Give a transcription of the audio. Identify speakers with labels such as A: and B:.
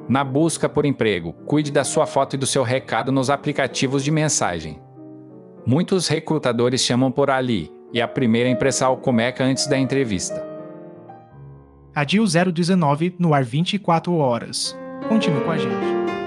A: Na busca por emprego, cuide da sua foto e do seu recado nos aplicativos de mensagem. Muitos recrutadores chamam por ali, e a primeira impressão começa antes da entrevista.
B: A DIL 019 no ar 24 horas. Continue com a gente.